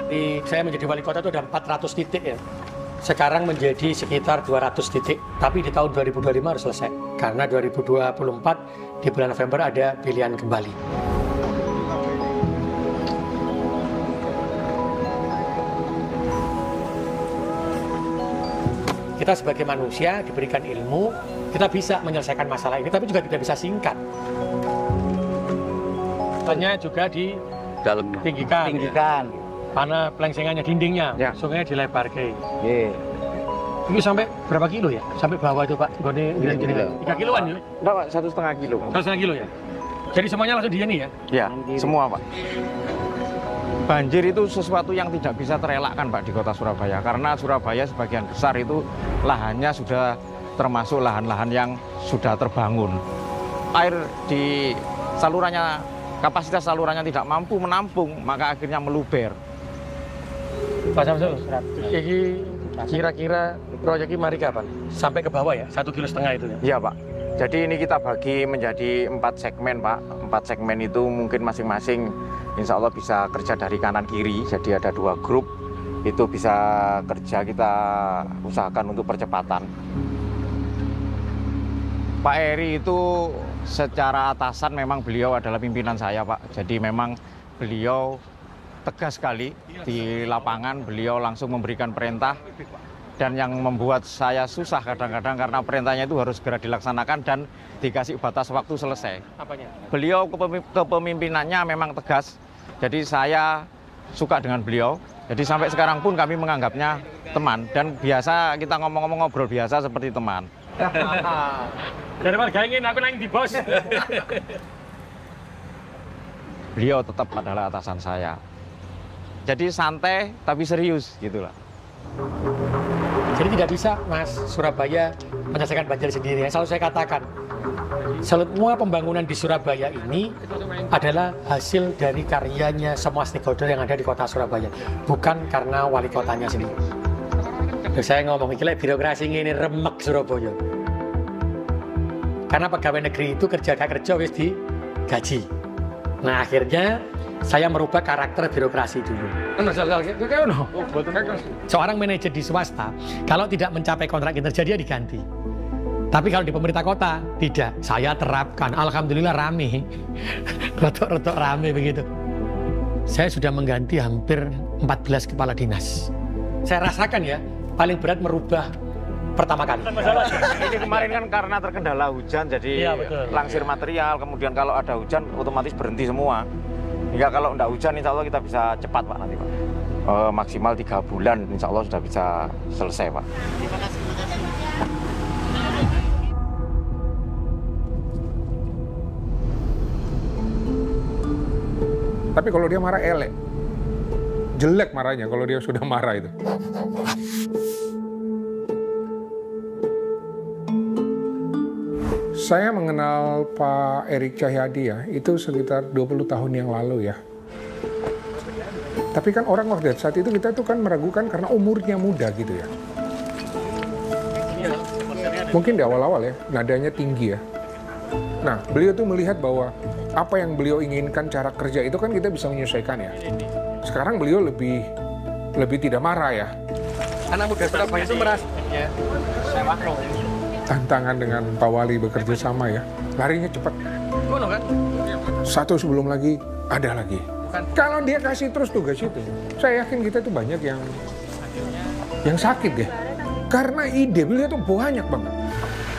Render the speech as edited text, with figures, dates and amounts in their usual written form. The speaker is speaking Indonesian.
Waktu saya menjadi wali kota itu ada 400 titik ya. Sekarang menjadi sekitar 200 titik. Tapi di tahun 2025 harus selesai. Karena 2024 di bulan November ada pilihan kembali. Kita sebagai manusia diberikan ilmu, kita bisa menyelesaikan masalah ini, tapi juga tidak bisa singkat. Tanya juga di dalam tinggikan. Mana pelengsengannya, dindingnya, ya. Sungainya dilebarkan. Yeah. Ini sampai berapa kilo ya? Sampai bawah itu Pak? Gini, 3 kiloan ya? Enggak Pak, 1,5 kilo. 1,5 kilo ya? Jadi semuanya langsung di ini ya? Ya, semua Pak. Banjir itu sesuatu yang tidak bisa terelakkan Pak di kota Surabaya. Karena Surabaya sebagian besar itu lahannya sudah termasuk lahan-lahan yang sudah terbangun. Air di salurannya, kapasitas salurannya tidak mampu menampung, maka akhirnya meluber. Pak Samsul, ini kira-kira proyek ini mari kapan? Sampai ke bawah ya? 1,5 kilo itu ya? Iya Pak. Jadi ini kita bagi menjadi 4 segmen Pak. 4 segmen itu mungkin masing-masing insya Allah bisa kerja dari kanan kiri. Jadi ada 2 grup. Itu bisa kerja, kita usahakan untuk percepatan. Pak Eri itu secara atasan memang beliau adalah pimpinan saya Pak. Jadi memang beliau tegas sekali di lapangan. Beliau langsung memberikan perintah. Dan yang membuat saya susah kadang-kadang karena perintahnya itu harus segera dilaksanakan dan dikasih batas waktu selesai. Apanya? Beliau kepemimpinannya memang tegas, jadi saya suka dengan beliau. Jadi sampai sekarang pun kami menganggapnya teman dan biasa kita ngomong-ngomong ngobrol biasa seperti teman. Dari warga ingin aku nanya di bos. Beliau tetap adalah atasan saya. Jadi santai tapi serius gitulah. Jadi tidak bisa Mas Surabaya menyelesaikan banjir sendiri. Yang selalu saya katakan, semua pembangunan di Surabaya ini adalah hasil dari karyanya semua stakeholder yang ada di kota Surabaya, bukan karena wali kotanya sendiri. Terus saya ngomong, ini birokrasi ini remek Surabaya. Karena pegawai negeri itu kerja wis di gaji. Nah akhirnya saya merubah karakter birokrasi dulu. Seorang manajer di swasta, kalau tidak mencapai kontrak kinerja dia diganti. Tapi kalau di pemerintah kota, tidak. Saya terapkan. Alhamdulillah rame. Rotok-rotok rame begitu. Saya sudah mengganti hampir 14 kepala dinas. Saya rasakan ya, paling berat merubah pertama kali. Ini kemarin kan karena terkendala hujan, jadi iya, langsir material. Kemudian kalau ada hujan, otomatis berhenti semua. Hingga kalau tidak hujan, insya Allah kita bisa cepat Pak nanti Pak. Maksimal 3 bulan, insya Allah sudah bisa selesai Pak. Terima kasih. Tapi kalau dia marah elek, jelek marahnya kalau dia sudah marah itu. Saya mengenal Pak Erik Cahyadi ya, itu sekitar 20 tahun yang lalu ya. Tapi kan orang waktu saat itu kita tuh kan meragukan karena umurnya muda gitu ya. Mungkin di awal-awal ya, nadanya tinggi ya. Nah, beliau tuh melihat bahwa apa yang beliau inginkan cara kerja itu kan kita bisa menyesuaikan ya. Sekarang beliau lebih tidak marah ya. Anak muda Surabaya itu merasa ya, saya makro. Tantangan dengan Pak Wali bekerja sama ya, larinya cepat. Kan? Satu sebelum lagi, ada lagi. Bukan. Kalau dia kasih terus tugas itu, saya yakin kita tuh banyak yang sakit ya. Karena ide beliau tuh banyak banget.